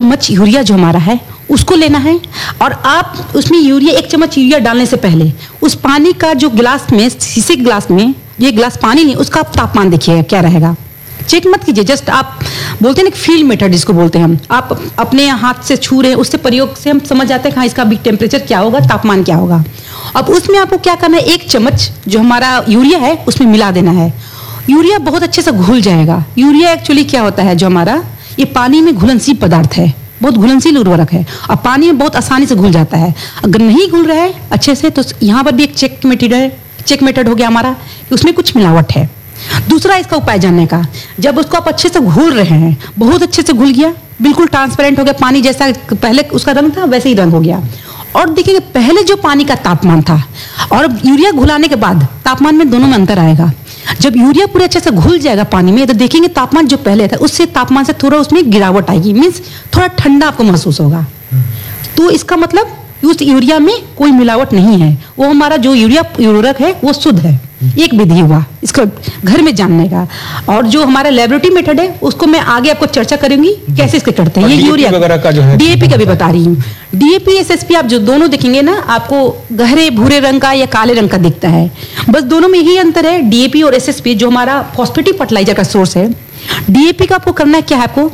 चम्मच यूरिया जो हमारा है उसको लेना है, और आप उसमें यूरिया 1 चम्मच यूरिया डालने से पहले उस पानी का जो गिलास में, शीशे के गिलास में ये गिलास पानी नहीं, उसका आप तापमान देखिएगा क्या रहेगा। चेक मत कीजिए, जस्ट आप बोलते हैं ना फील मेथड जिसको बोलते हैं हम, आप अपने हाथ से छू रहे हैं, उससे प्रयोग से हम समझ जाते हैं कि हाँ इसका भी टेम्परेचर क्या होगा, तापमान क्या होगा। अब उसमें आपको क्या करना है, 1 चम्मच जो हमारा यूरिया है उसमें मिला देना है। यूरिया बहुत अच्छे से घुल जाएगा। यूरिया एक्चुअली क्या होता है, जो हमारा ये पानी में घुलनशील पदार्थ है, बहुत घुलनशील उर्वरक है, और पानी में बहुत आसानी से घुल जाता है। अगर नहीं घुल रहा है अच्छे से तो यहाँ पर भी एक चेक मेथड हो गया हमारा कि उसमें कुछ मिलावट है। दूसरा इसका उपाय जानने का, जब उसको आप अच्छे से घोल रहे हैं, बहुत अच्छे से घुल गया, बिल्कुल ट्रांसपेरेंट हो गया, पानी जैसा पहले उसका रंग था वैसे ही रंग हो गया। और देखिए पहले जो पानी का तापमान था और यूरिया घुलाने के बाद तापमान में दोनों में अंतर आएगा। जब यूरिया पूरे अच्छे से घुल जाएगा पानी में तो देखेंगे तापमान जो पहले था उससे तापमान से थोड़ा उसमें गिरावट आएगी, मीन्स थोड़ा ठंडा आपको महसूस होगा। तो इसका मतलब उस यूरिया में कोई मिलावट नहीं है, वो हमारा जो यूरिया उर्वरक है वो शुद्ध है। एक विधि हुआ इसको घर में जानने का। और जो हमारा लेबोरेटरी मेथड है उसको मैं आगे आपको चर्चा करूंगी कैसे इसके करते हैं। ये यूरिया वगैरह का जो है डीएपी का भी बता रही हूँ। डीएपी एसएसपी आप जो दोनों देखेंगे ना, आपको गहरे भूरे रंग का या काले रंग का दिखता है, बस दोनों में यही अंतर है। डीएपी और एसएसपी जो हमारा फॉस्फेटिक फर्टिलाइजर का सोर्स है, डीएपी का आपको करना है क्या है, आपको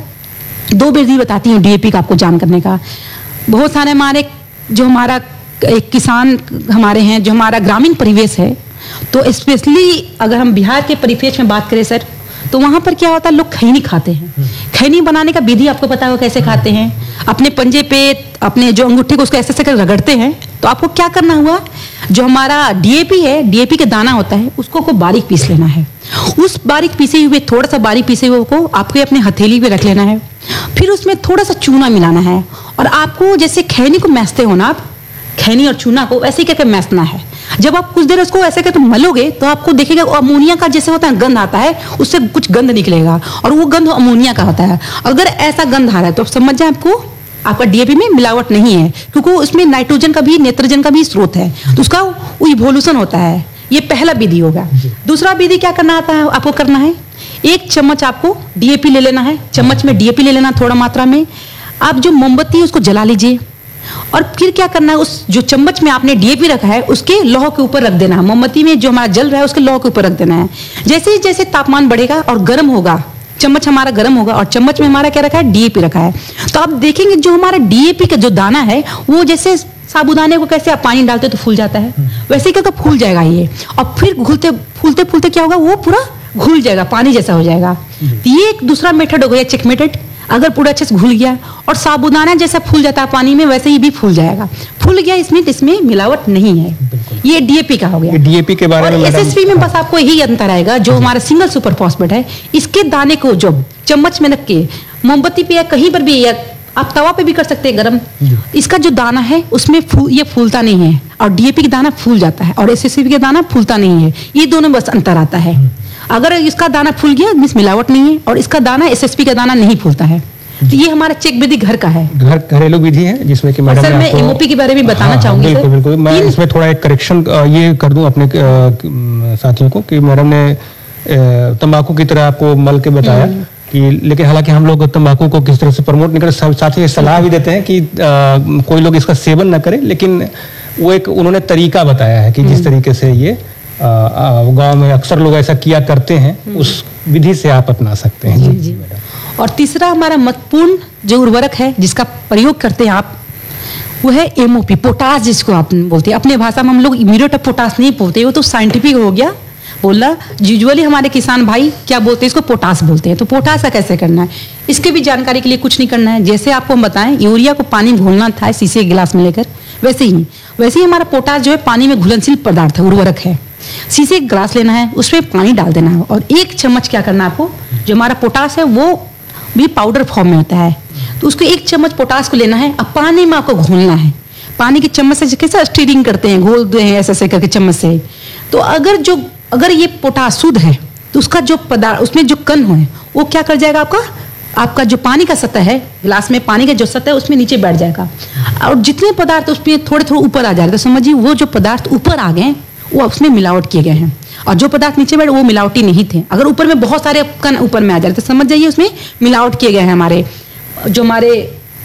2 विधि बताती हूँ डीएपी का आपको जान करने का। बहुत सारे हमारे जो हमारा एक किसान हमारे हैं, जो हमारा ग्रामीण परिवेश है, तो स्पेशली अगर हम बिहार के परिवेश में बात करें सर, तो वहाँ पर क्या होता है, लोग खैनी खाते हैं। खैनी बनाने का विधि आपको पता होगा कैसे खाते हैं, अपने पंजे पे अपने जो अंगूठे को उसको ऐसे कर रगड़ते हैं। तो आपको क्या करना हुआ, जो हमारा डीएपी है, डीएपी का दाना होता है उसको बारीक पीस लेना है। उस बारीक पीसे हुए, थोड़ा सा बारीक पीसे हुए को आपको अपने हथेली पे रख लेना है। फिर उसमें थोड़ा सा चूना मिलाना है, और आपको जैसे खैनी को मैसते हो ना, आप खैनी और चूना को ऐसे करके मैसना है। जब आप कुछ देर उसको ऐसे करके मलोगे तो आपको देखेगा अमोनिया का जैसे होता है गंध आता है, उससे कुछ गंध निकलेगा, और वो गंध अमोनिया का होता है। अगर ऐसा गंध आ रहा है तो आप समझ जाए आपका डीएपी में मिलावट नहीं है, क्योंकि उसमें नाइट्रोजन का भी, नेत्रजन का भी स्रोत है, तो उसका इवोल्यूशन होता है। ये पहला विधि होगा। दूसरा विधि क्या करना आता है आपको, करना है 1 चम्मच आपको डीएपी ले लेना है। चम्मच में डीएपी ले लेना थोड़ा मात्रा में। आप जो मोमबत्ती है उसको जला लीजिए, और फिर क्या करना है, उस जो चम्मच में आपने डीएपी रखा है उसके लौह के ऊपर रख देना है। मोमबत्ती में जो हमारा जल रहा है उसके लौह के ऊपर रख देना है। जैसे जैसे तापमान बढ़ेगा और गर्म होगा, चम्मच हमारा गर्म होगा, और चम्मच में हमारा क्या रखा है, डीएपी रखा है, तो आप देखेंगे जो हमारा डीएपी का जो दाना है वो जैसे साबुदाने को कैसे आप पानी डालते तो फूल जाता है, वैसे ही क्या फूल जाएगा ये, और फिर फूलते फूलते क्या होगा, वो पूरा घुल जाएगा, पानी जैसा हो जाएगा। तो ये एक दूसरा मेथड हो गया, चेक मेथड। अगर पूरा अच्छे से घुल गया और साबुदाना जैसा फूल जाता है पानी में, वैसे ही भी फूल जाएगा। फूल गया, इसमें मिलावट नहीं है। ये डीएपी का हो गया। डीएपी के बारे में एसएसपी में बस आपको यही अंतर आएगा, जो हमारा सिंगल सुपर फॉस्फेट है, इसके दाने को जो चम्मच में रख के मोमबत्ती पे या कहीं पर भी, या आप तवा पे भी कर सकते हैं गरम, इसका जो दाना है उसमें ये फूलता नहीं है, और डीएपी का दाना फूल जाता है, और एसएसपी का दाना फूलता नहीं है। ये दोनों बस अंतर आता है। अगर इसका दाना फूल गया मिस मिलावट नहीं है, और इसका दाना एसएसपी का दाना नहीं फूलता है। तो ये हमारा चेक विधि घर का है, घरेलू विधि है, जिसमें कि मैडम सर मैं एमओपी के बारे में बताना चाहूंगी। बिल्कुल बिल्कुल, मैं इसमें थोड़ा एक करेक्शन ये कर दूं अपने साथियों को कि मैडम ने तंबाकू की तरह आपको मल के बताया कि, लेकिन हालांकि हम लोग तंबाकू को किस तरह से प्रमोट नहीं करते, साथ ही सलाह भी देते हैं कि कोई लोग इसका सेवन ना करे, लेकिन वो एक उन्होंने तरीका बताया है कि जिस तरीके से ये गांव में अक्सर लोग ऐसा किया करते हैं, उस विधि से आप अपना सकते हैं। जी मैडम। और तीसरा हमारा महत्वपूर्ण जो उर्वरक है जिसका प्रयोग करते हैं आप, वो है एमओपी, पोटास, जिसको आप बोलते हैं। अपने भाषा में हम लोग इम्यूरेट ऑफ पोटास नहीं बोलते, वो तो साइंटिफिक हो गया बोलना। यूजुअली हमारे किसान भाई क्या बोलते हैं, इसको पोटास बोलते हैं। तो पोटास का कैसे करना है, इसके भी जानकारी के लिए कुछ नहीं करना है। जैसे आपको हम बताएं यूरिया को पानी में घोलना था शीशे के गिलास में लेकर, वैसे ही हमारा पोटास जो है पानी में घुलनशील पदार्थ है, उर्वरक है। शीशे का गिलास लेना है, उसमें पानी डाल देना है, और 1 चम्मच क्या करना है आपको, जो हमारा पोटास है वो भी पाउडर फॉर्म में होता है, तो उसको 1 चम्मच पोटास को लेना है, अब पानी में आपको घोलना है। पानी की चम्मच से कैसे स्टीरिंग करते हैं, घोलते हैं ऐसे करके चम्मच से। तो अगर ये पोटास शुद्ध है तो उसका जो पदार्थ, उसमें जो कण है वो क्या कर जाएगा, आपका जो पानी का सतह है, गिलास में पानी का जो सतह है उसमें नीचे बैठ जाएगा, और जितने पदार्थ उसमें थोड़े ऊपर आ जाएगा। तो समझिए वो जो पदार्थ ऊपर आ गए वो उसमें मिलावट किए गए हैं, और जो पदार्थ नीचे बैठे वो मिलावटी नहीं थे। अगर ऊपर में बहुत सारे कण ऊपर में आ जाए तो समझ जाइए उसमें मिलावट किए गए हैं। हमारे